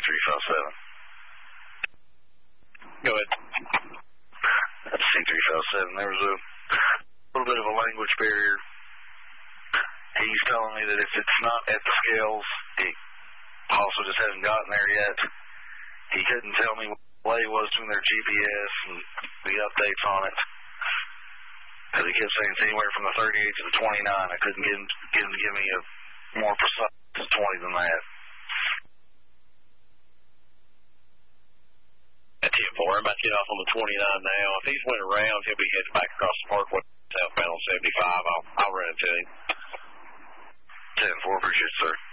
C357. Go ahead. That's C357. There was a little bit of a language barrier. He's telling me that if it's not at the scales, he also just hasn't gotten there yet. He couldn't tell me what the delay was between their GPS and the updates on it. Because he kept saying it's anywhere from the 38 to the 29. I couldn't get him to give me a more precise 20 than that. That's 10-4. I'm about to get off on the 29 now. If he's went around, he'll be heading back across the parkway southbound on 75. I'll run into him. 10-4, appreciate it, sir.